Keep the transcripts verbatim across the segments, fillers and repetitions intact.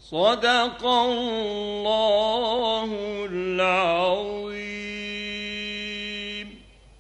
صدق الله العظيم.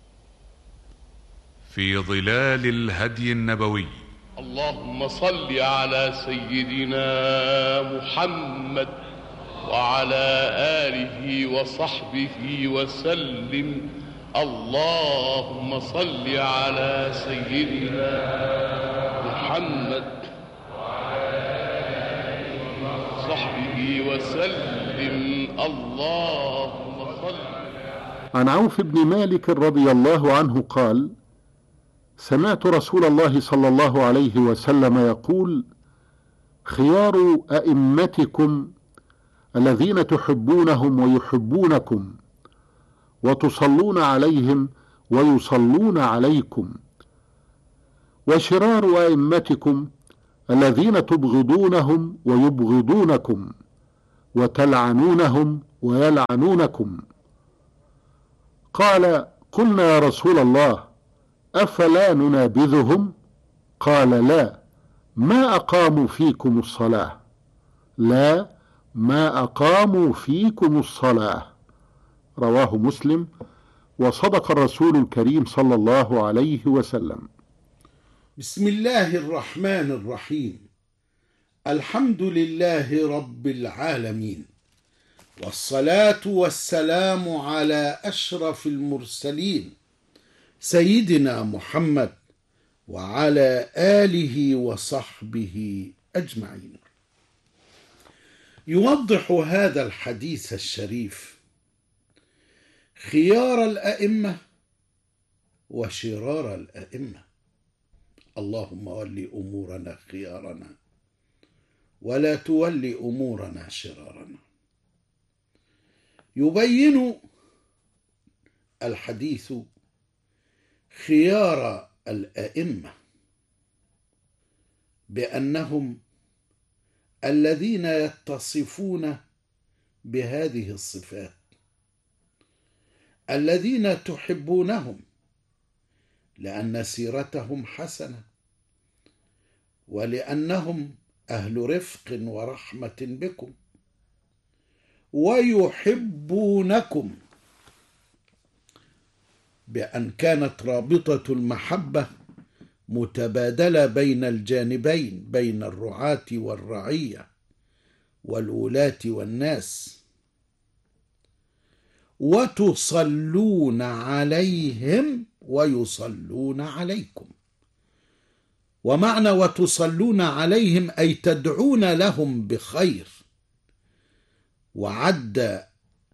في ظلال الهدي النبوي. اللهم صل على سيدنا محمد وعلى آله وصحبه وسلم. اللهم صل على سيدنا محمد وعلى آله وصحبه وسلم. اللهم صل. عن عوف بن مالك رضي الله عنه قال: سمعت رسول الله صلى الله عليه وسلم يقول: خيار أئمتكم الذين تحبونهم ويحبونكم وتصلون عليهم ويصلون عليكم، وشرار أئمتكم الذين تبغضونهم ويبغضونكم وتلعنونهم ويلعنونكم. قال: قلنا يا رسول الله أفلا ننابذهم؟ قال: لا، ما أقاموا فيكم الصلاة. لا، ما أقاموا فيكم الصلاة. رواه مسلم. وصدق الرسول الكريم صلى الله عليه وسلم. بسم الله الرحمن الرحيم. الحمد لله رب العالمين، والصلاة والسلام على أشرف المرسلين سيدنا محمد وعلى آله وصحبه أجمعين. يوضح هذا الحديث الشريف خيار الأئمة وشرار الأئمة. اللهم ول أمورنا خيارنا ولا تول أمورنا شرارنا. يبين الحديث خيار الأئمة بأنهم الذين يتصفون بهذه الصفات، الذين تحبونهم لأن سيرتهم حسنة، ولأنهم أهل رفق ورحمة بكم، ويحبونكم بأن كانت رابطة المحبة متبادلة بين الجانبين، بين الرعاة والرعية والولاة والناس. وتصلون عليهم ويصلون عليكم. ومعنى وتصلون عليهم أي تدعون لهم بخير. وعد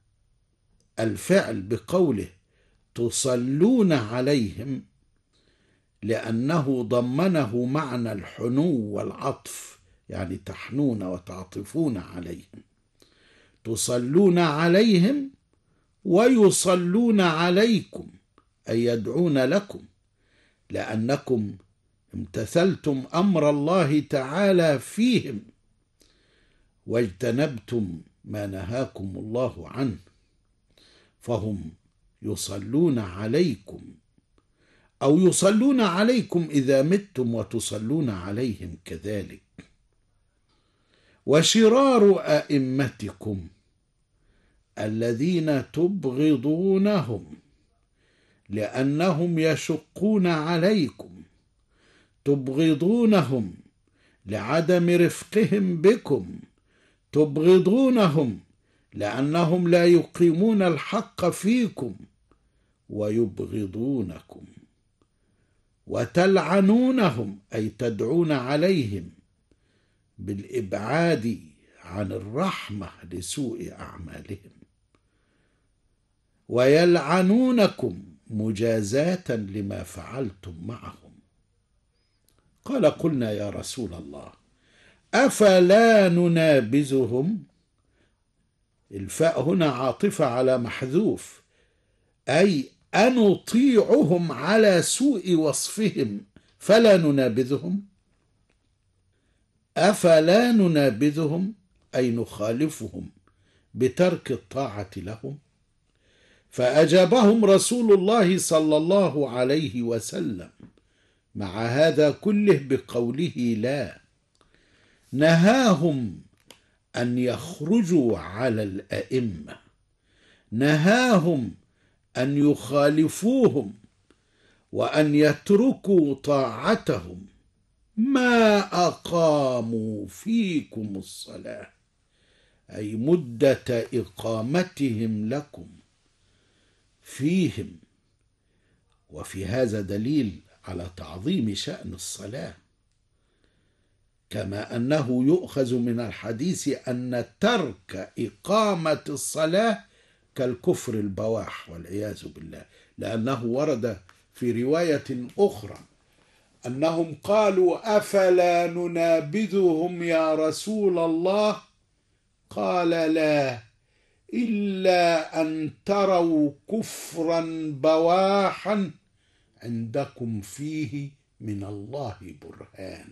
الفعل بقوله تصلون عليهم لأنه ضمنه معنى الحنو والعطف، يعني تحنون وتعطفون عليهم. تصلون عليهم ويصلون عليكم أي يدعون لكم، لأنكم امتثلتم أمر الله تعالى فيهم واجتنبتم ما نهاكم الله عنه، فهم يصلون عليكم أو يصلون عليكم إذا متم وتصلون عليهم كذلك. وشرار أئمتكم الذين تبغضونهم لأنهم يشقون عليكم، تبغضونهم لعدم رفقهم بكم، تبغضونهم لأنهم لا يقيمون الحق فيكم ويبغضونكم. وتلعنونهم أي تدعون عليهم بالإبعاد عن الرحمة لسوء أعمالهم. ويلعنونكم مجازاة لما فعلتم معهم. قال: قلنا يا رسول الله أفلا ننابذهم؟ الفاء هنا عاطفة على محذوف، أي أنطيعهم على سوء وصفهم فلا ننابذهم. أفلا ننابذهم أي نخالفهم بترك الطاعة لهم. فأجابهم رسول الله صلى الله عليه وسلم مع هذا كله بقوله لا، نهاهم أن يخرجوا على الأئمة، نهاهم أن يخالفوهم وأن يتركوا طاعتهم ما أقاموا فيكم الصلاة، أي مدة إقامتهم لكم فيهم. وفي هذا دليل على تعظيم شأن الصلاة، كما أنه يؤخذ من الحديث أن ترك إقامة الصلاة كالكفر البواح والعياذ بالله، لأنه ورد في رواية أخرى أنهم قالوا: أفلا ننابذهم يا رسول الله؟ قال: لا، إلا أن تروا كفرا بواحا عندكم فيه من الله برهان.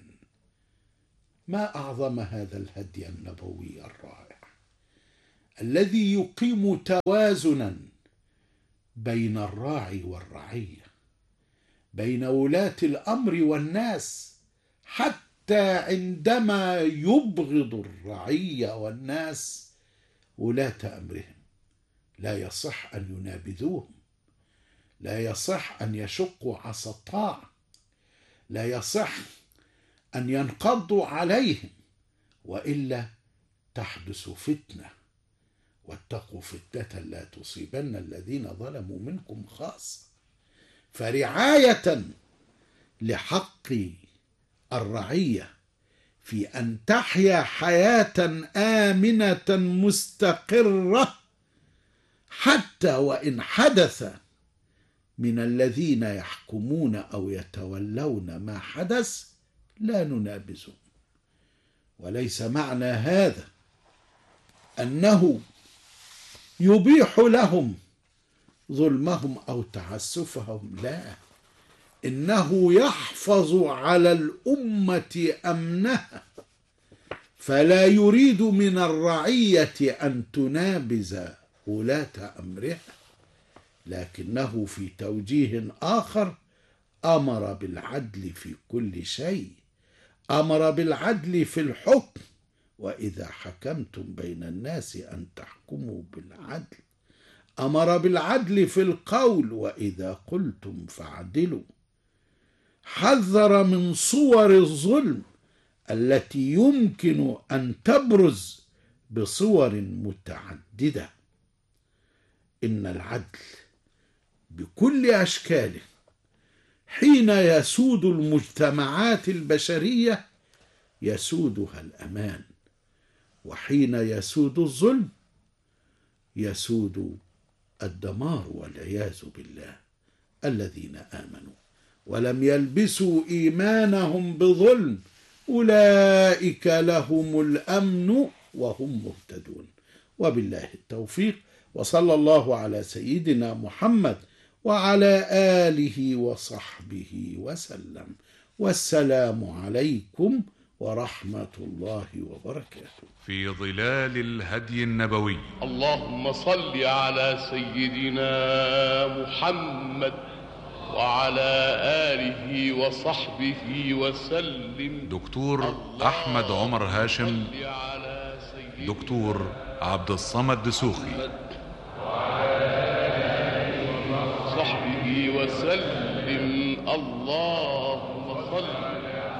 ما أعظم هذا الهدي النبوي الرائع الذي يقيم توازنا بين الراعي والرعية، بين ولاة الأمر والناس، حتى عندما يبغض الرعية والناس ولاة أمرهم لا يصح أن ينابذوهم، لا يصح أن يشقوا عصا الطاعة، لا يصح أن ينقضوا عليهم، وإلا تحدث فتنة. واتقوا فتنة لا تصيبن الذين ظلموا منكم خاصة. فرعاية لحق الرعية في أن تحيا حياة آمنة مستقرة، حتى وإن حدث من الذين يحكمون أو يتولون ما حدث لا ننابذهم. وليس معنى هذا أنه يبيح لهم ظلمهم أو تعسفهم، لا، إنه يحفظ على الأمة أمنها، فلا يريد من الرعية أن تنابذ ولاة أمرها، لكنه في توجيه آخر أمر بالعدل في كل شيء، أمر بالعدل في الحكم: وإذا حكمتم بين الناس أن تحكموا بالعدل. أمر بالعدل في القول: وإذا قلتم فاعدلوا. حذر من صور الظلم التي يمكن أن تبرز بصور متعددة. إن العدل بكل أشكاله حين يسود المجتمعات البشرية يسودها الأمان، وحين يسود الظلم يسود الدمار والعياذ بالله. الذين آمنوا ولم يلبسوا إيمانهم بظلم أولئك لهم الأمن وهم مهتدون. وبالله التوفيق، وصلى الله على سيدنا محمد وعلى آله وصحبه وسلم، والسلام عليكم ورحمة الله وبركاته. في ظلال الهدي النبوي. اللهم صل على سيدنا محمد وعلى آله وصحبه وسلم. دكتور أحمد عمر هاشم، دكتور عبد الصمد دسوخي، صحبه وسلم. اللهم صل.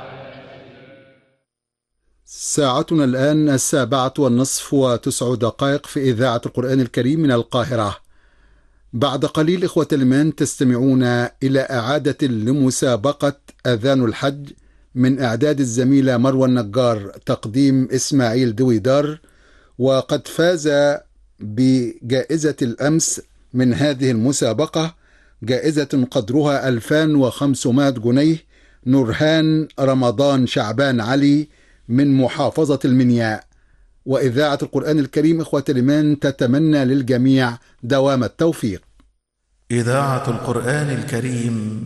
ساعتنا الآن السابعة والنصف وتسع دقائق في إذاعة القرآن الكريم من القاهرة. بعد قليل إخوة الإيمان تستمعون إلى إعادة لمسابقة أذان الحج من إعداد الزميلة مروى النجار، تقديم إسماعيل دويدار. وقد فاز بجائزة الأمس من هذه المسابقة، جائزة قدرها ألفين وخمسمائة جنيه، نورهان رمضان شعبان علي من محافظة المنيا. وإذاعة القرآن الكريم إخوة الإيمان تتمنى للجميع دوام التوفيق. إذاعة القرآن الكريم